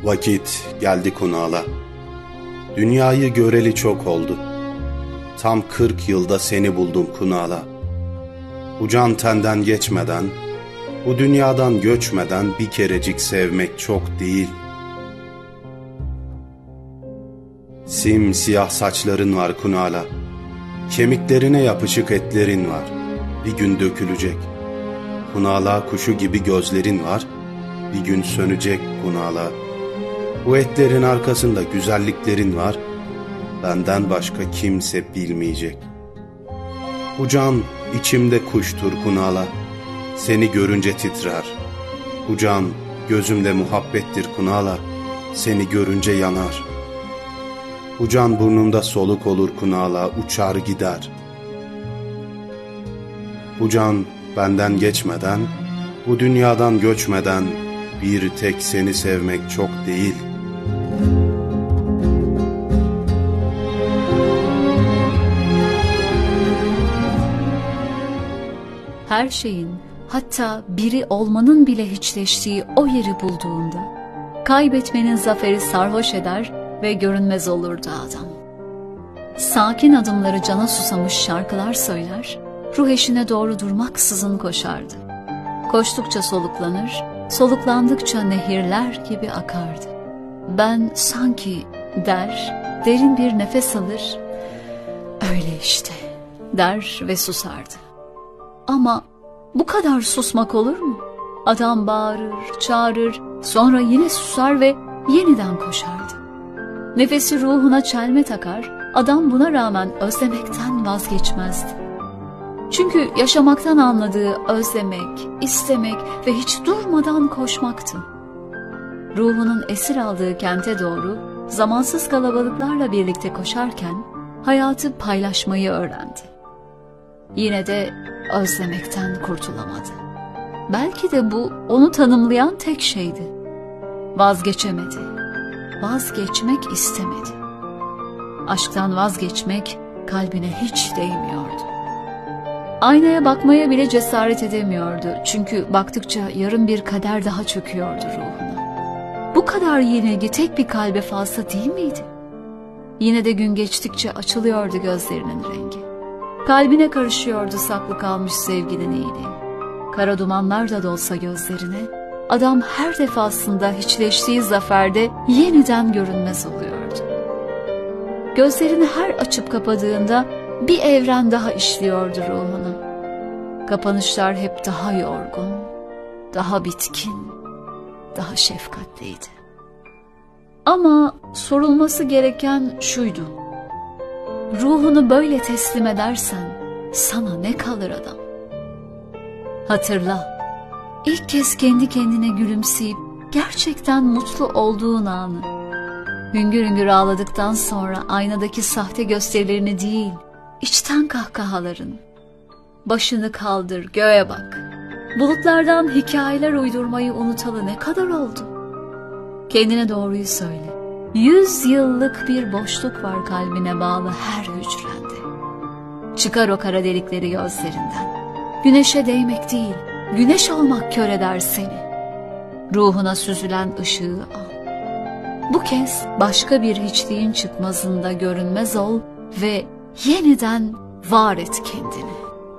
Vakit geldi Kunal'a. Dünyayı göreli çok oldu. Tam 40 yılda seni buldum Kunal'a. Bu can tenden geçmeden, bu dünyadan göçmeden bir kerecik sevmek çok değil. Simsiyah saçların var Kunal'a. Kemiklerine yapışık etlerin var. Bir gün dökülecek. Kunal'a kuşu gibi gözlerin var. Bir gün sönecek Kunal'a. Bu etlerin arkasında güzelliklerin var. Benden başka kimse bilmeyecek. Bu can içimde kuştur Kunal'a. Seni görünce titrer. Bu can gözümde muhabbettir Kunal'a. Seni görünce yanar. Bu can burnumda soluk olur Kunal'a, uçar gider. Bu can benden geçmeden, bu dünyadan göçmeden bir tek seni sevmek çok değil. Her şeyin, hatta biri olmanın bile hiçleştiği o yeri bulduğunda, kaybetmenin zaferi sarhoş eder ve görünmez olurdu adam. Sakin adımları cana susamış şarkılar söyler, ruh eşine doğru durmaksızın koşardı. Koştukça soluklanır, soluklandıkça nehirler gibi akardı. Ben sanki der, derin bir nefes alır, öyle işte der ve susardı. Ama bu kadar susmak olur mu? Adam bağırır, çağırır, sonra yine susar ve yeniden koşardı. Nefesi ruhuna çelme takar, adam buna rağmen özlemekten vazgeçmezdi. Çünkü yaşamaktan anladığı özlemek, istemek ve hiç durmadan koşmaktı. Ruhunun esir aldığı kente doğru zamansız kalabalıklarla birlikte koşarken hayatı paylaşmayı öğrendi. Yine de özlemekten kurtulamadı. Belki de bu onu tanımlayan tek şeydi. Vazgeçemedi. Vazgeçmek istemedi. Aşktan vazgeçmek kalbine hiç değmiyordu. Aynaya bakmaya bile cesaret edemiyordu. Çünkü baktıkça yarın bir kader daha çöküyordu ruhuna. Bu kadar yenilgi tek bir kalbe fazla değil miydi? Yine de gün geçtikçe açılıyordu gözlerinin rengi. Kalbine karışıyordu saklı kalmış sevginin iyiliği. Kara dumanlar da dolsa gözlerine, adam her defasında hiçleştiği zaferde yeniden görünmez oluyordu. Gözlerini her açıp kapadığında bir evren daha işliyordu ruhuna. Kapanışlar hep daha yorgun, daha bitkin, daha şefkatliydi. Ama sorulması gereken şuydu: ruhunu böyle teslim edersen sana ne kalır adam? Hatırla, ilk kez kendi kendine gülümseyip gerçekten mutlu olduğun anı. Hüngür hüngür ağladıktan sonra aynadaki sahte gösterilerini değil, içten kahkahaların. Başını kaldır, göğe bak. Bulutlardan hikayeler uydurmayı unutalı ne kadar oldu? Kendine doğruyu söyle. 100 yıllık bir boşluk var kalbine bağlı her hücrende. Çıkar o kara delikleri gözlerinden. Güneşe değmek değil, güneş olmak kör eder seni. Ruhuna süzülen ışığı al. Bu kez başka bir hiçliğin çıkmazında görünmez ol ve yeniden var et kendini.